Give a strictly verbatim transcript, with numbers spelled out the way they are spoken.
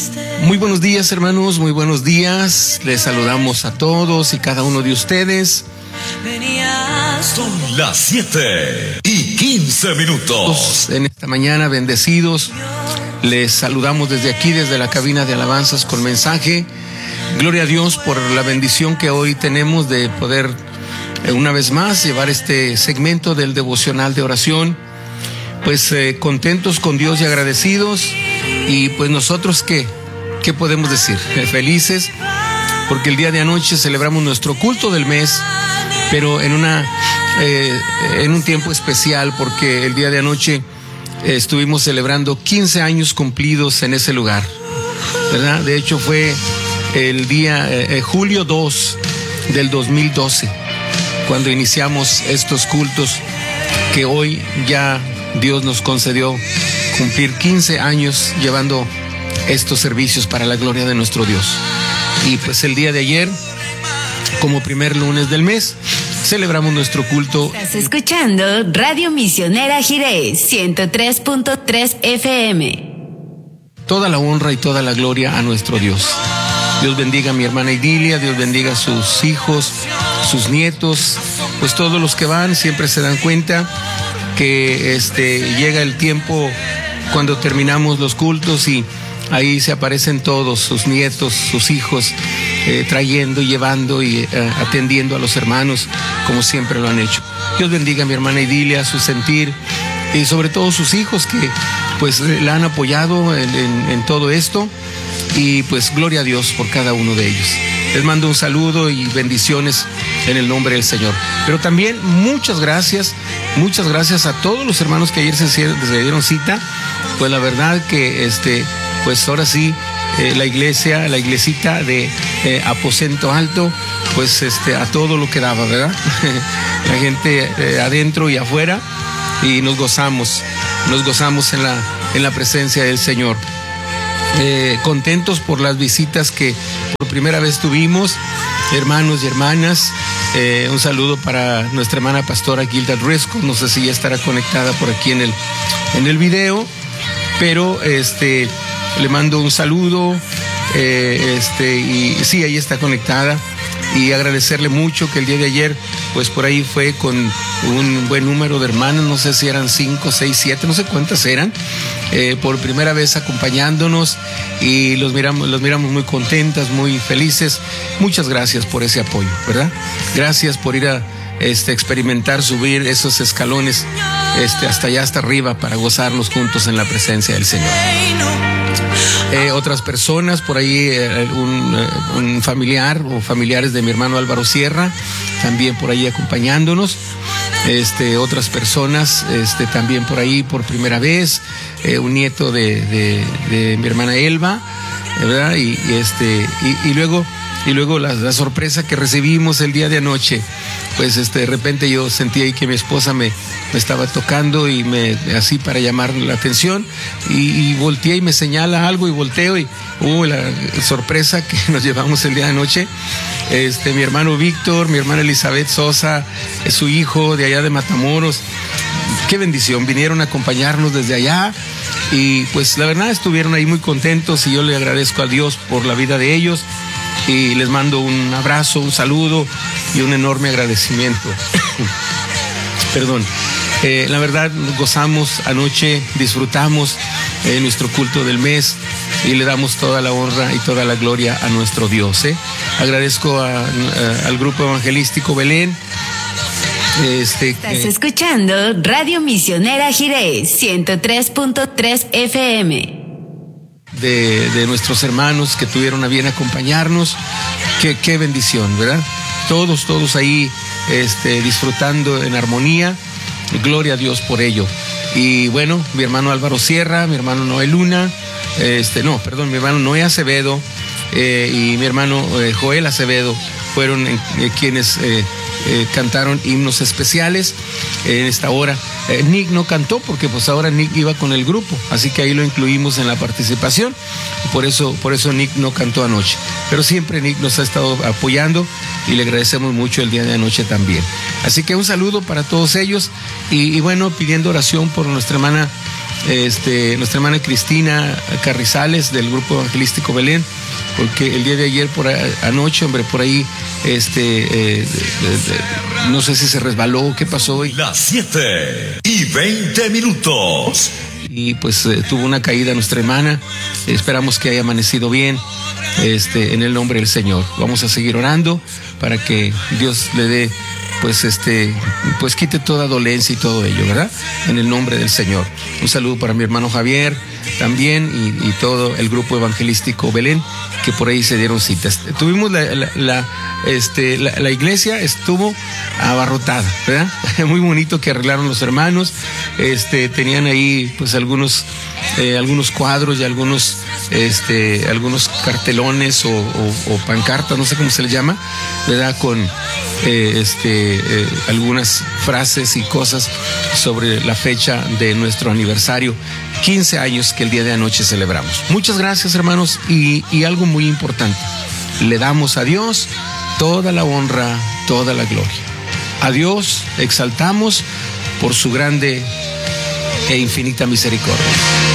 Muy buenos días, hermanos, muy buenos días. Les saludamos a todos y cada uno de ustedes. Son las siete y quince minutos. En esta mañana, bendecidos, les saludamos desde aquí, desde la cabina de alabanzas con mensaje. Gloria a Dios por la bendición que hoy tenemos de poder eh, una vez más llevar este segmento del devocional de oración. Pues eh, contentos con Dios y agradecidos. Y pues nosotros, ¿qué? ¿Qué podemos decir? Eh, felices, porque el día de anoche celebramos nuestro culto del mes, pero en una eh, en un tiempo especial, porque el día de anoche eh, estuvimos celebrando quince años cumplidos en ese lugar, ¿verdad? De hecho fue el día eh, julio dos del dos mil doce cuando iniciamos estos cultos, que hoy ya Dios nos concedió cumplir quince años llevando estos servicios para la gloria de nuestro Dios. Y pues el día de ayer, como primer lunes del mes, celebramos nuestro culto. Estás escuchando Radio Misionera Jiré, ciento tres punto tres F M. Toda la honra y toda la gloria a nuestro Dios. Dios bendiga a mi hermana Idilia, Dios bendiga a sus hijos, sus nietos, pues todos los que van siempre se dan cuenta que este llega el tiempo cuando terminamos los cultos y ahí se aparecen todos, sus nietos, sus hijos, eh, trayendo, llevando y eh, atendiendo a los hermanos, como siempre lo han hecho. Dios bendiga a mi hermana Idilia, su sentir, y sobre todo sus hijos que pues la han apoyado en, en, en todo esto, y pues gloria a Dios por cada uno de ellos. Les mando un saludo y bendiciones en el nombre del Señor. Pero también muchas gracias, muchas gracias a todos los hermanos que ayer se, se dieron cita. Pues la verdad que este, pues ahora sí, eh, la iglesia, la iglesita de eh, Aposento Alto, pues este, a todo lo que daba, ¿verdad? La gente eh, adentro y afuera, y nos gozamos, nos gozamos en la, en la presencia del Señor. Eh, contentos por las visitas que por primera vez tuvimos, hermanos y hermanas. Eh, un saludo para nuestra hermana pastora Gilda Resco, no sé si ya estará conectada por aquí en el, en el video, pero este, le mando un saludo, eh, este, y sí, ahí está conectada, y agradecerle mucho que el día de ayer, pues por ahí fue con un buen número de hermanos, no sé si eran cinco, seis, siete, no sé cuántas eran, eh, por primera vez acompañándonos, y los miramos, los miramos muy contentas, muy felices. Muchas gracias por ese apoyo, ¿verdad? Gracias por ir a este, experimentar, subir esos escalones este, hasta allá, hasta arriba, para gozarnos juntos en la presencia del Señor. Eh, otras personas, por ahí eh, un, eh, un familiar o familiares de mi hermano Álvaro Sierra, también por ahí acompañándonos. Este, otras personas este, también por ahí por primera vez, eh, un nieto de, de, de mi hermana Elba, ¿verdad? Y, y, este, y, y luego, y luego la, la sorpresa que recibimos el día de anoche, pues este, de repente yo sentí ahí que mi esposa me, me estaba tocando y me, así para llamar la atención, y, y volteé y me señala algo y volteo y uh, la sorpresa que nos llevamos el día de anoche. Este, mi hermano Víctor, mi hermana Elizabeth Sosa, su hijo de allá de Matamoros, qué bendición, vinieron a acompañarnos desde allá, y pues la verdad estuvieron ahí muy contentos, y yo le agradezco a Dios por la vida de ellos, y les mando un abrazo, un saludo y un enorme agradecimiento. Perdón. Eh, la verdad, gozamos anoche, disfrutamos eh, nuestro culto del mes, y le damos toda la honra y toda la gloria a nuestro Dios. ¿eh? Agradezco a, a, al grupo evangelístico Belén. Este, Estás eh, escuchando Radio Misionera Jiré, ciento tres punto tres F M. de, de nuestros hermanos que tuvieron a bien acompañarnos. Qué, qué bendición, ¿verdad? Todos, todos ahí este, disfrutando en armonía. Gloria a Dios por ello. Y bueno, mi hermano Álvaro Sierra, mi hermano Noé Luna, este, no, perdón, mi hermano Noé Acevedo eh, y mi hermano eh, Joel Acevedo fueron eh, quienes eh, eh, cantaron himnos especiales en esta hora. Eh, Nick no cantó porque pues ahora Nick iba con el grupo, así que ahí lo incluimos en la participación, y por eso, por eso Nick no cantó anoche. Pero siempre Nick nos ha estado apoyando y le agradecemos mucho el día de anoche también. Así que un saludo para todos ellos, y, y bueno, pidiendo oración por nuestra hermana este, nuestra hermana Cristina Carrizales del Grupo Evangelístico Belén, porque el día de ayer, por a, anoche, hombre, por ahí, este, eh, de, de, de, no sé si se resbaló, qué pasó hoy. Las siete y veinte minutos. Y pues eh, tuvo una caída nuestra hermana. Esperamos que haya amanecido bien, este, en el nombre del Señor. Vamos a seguir orando para que Dios le dé, pues este, pues quite toda dolencia y todo ello, ¿verdad? En el nombre del Señor. Un saludo para mi hermano Javier también y, y todo el Grupo Evangelístico Belén, que por ahí se dieron citas. Tuvimos la, la, la este, la, la iglesia estuvo abarrotada, ¿verdad? Muy bonito que arreglaron los hermanos. Este, tenían ahí pues algunos, eh, algunos cuadros y algunos, este, algunos cartelones o, o, o pancartas, no sé cómo se les llama, ¿verdad? Con eh, este, eh, algunas frases y cosas sobre la fecha de nuestro aniversario, quince años que el día de anoche celebramos. Muchas gracias, hermanos, y, y algo muy importante, le damos a Dios toda la honra, toda la gloria. A Dios exaltamos por su grande e infinita misericordia.